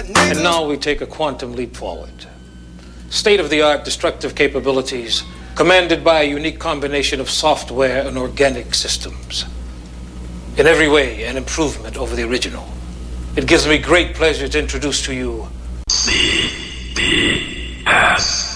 And now we take a quantum leap forward. State-of-the-art destructive capabilities commanded by a unique combination of software and organic systems. In every way, an improvement over the original. It gives me great pleasure to introduce to you CBS.